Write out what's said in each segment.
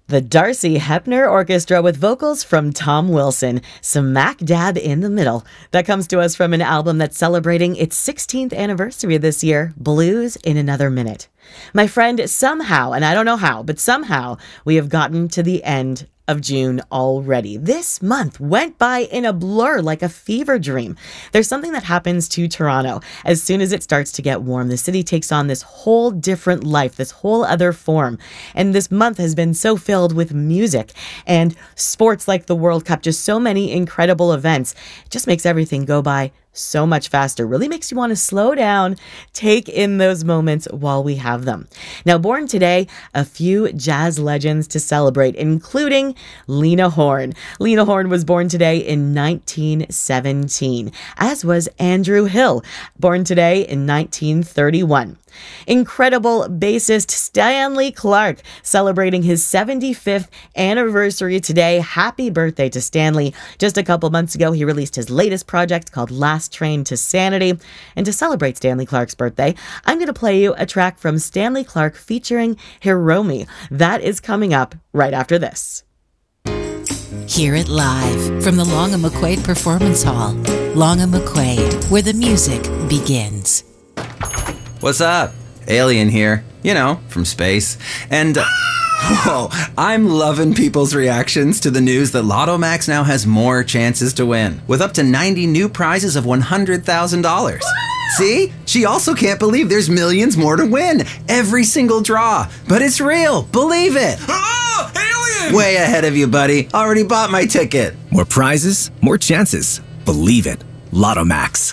The Darcy Hepner Orchestra with vocals from Tom Wilson, smack dab in the middle. That comes to us from an album that's celebrating its 16th anniversary this year, Blues in Another Minute. My friend, somehow, and I don't know how, but somehow we have gotten to the end of June already. This month went by in a blur like a fever dream. There's something that happens to Toronto. As soon as it starts to get warm, the city takes on this whole different life, this whole other form. And this month has been so filled with music and sports like the World Cup, just so many incredible events. It just makes everything go by so much faster. Really makes you want to slow down, take in those moments while we have them. Now, born today, a few jazz legends to celebrate, including Lena Horne. Lena Horne was born today in 1917, as was Andrew Hill, born today in 1931. Incredible bassist Stanley Clarke celebrating his 75th anniversary today. Happy birthday to Stanley. Just a couple months ago, he released his latest project called Last Train to Sanity. And to celebrate Stanley Clarke's birthday, I'm going to play you a track from Stanley Clarke featuring Hiromi. That is coming up right after this. Hear it live from the Long & McQuaid Performance Hall. Long & McQuaid, where the music begins. What's up? Alien here, you know, from space. And, whoa, I'm loving people's reactions to the news that Lotto Max now has more chances to win, with up to 90 new prizes of $100,000. See? She also can't believe there's millions more to win. Every single draw. But it's real. Believe it. Oh, alien! Way ahead of you, buddy. Already bought my ticket. More prizes, more chances. Believe it. Lotto Max.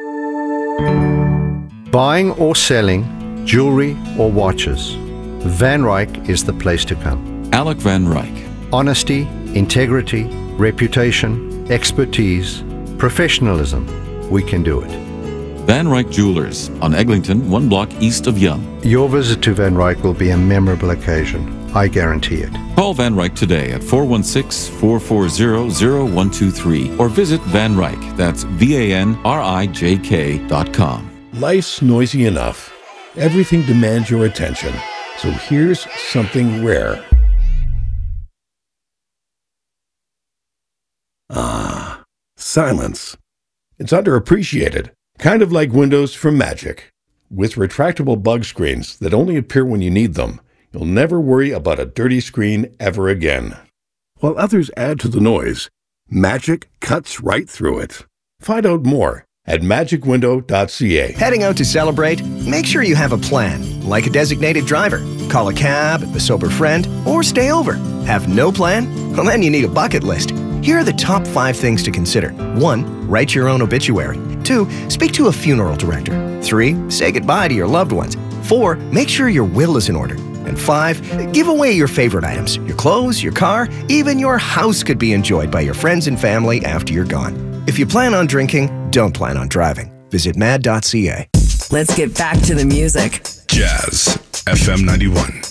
Buying or selling jewelry or watches, Van Ryk is the place to come. Alec Van Ryk. Honesty, integrity, reputation, expertise, professionalism. We can do it. Van Ryk Jewelers on Eglinton, 1 block east of Yonge. Your visit to Van Ryk will be a memorable occasion. I guarantee it. Call Van Ryk today at 416-440-0123 or visit Van Ryk. That's VANRIJK.com. Life's noisy enough. Everything demands your attention. So here's something rare. Ah, silence. It's underappreciated. Kind of like Windows from Magic. With retractable bug screens that only appear when you need them, you'll never worry about a dirty screen ever again. While others add to the noise, Magic cuts right through it. Find out more at magicwindow.ca. Heading out to celebrate? Make sure you have a plan, like a designated driver. Call a cab, a sober friend, or stay over. Have no plan? Well, then you need a bucket list. Here are the top 5 things to consider. 1. Write your own obituary. 2. Speak to a funeral director. 3. Say goodbye to your loved ones. 4. Make sure your will is in order. And 5. Give away your favorite items. Your clothes, your car, even your house could be enjoyed by your friends and family after you're gone. If you plan on drinking, don't plan on driving. Visit mad.ca. Let's get back to the music. Jazz FM 91.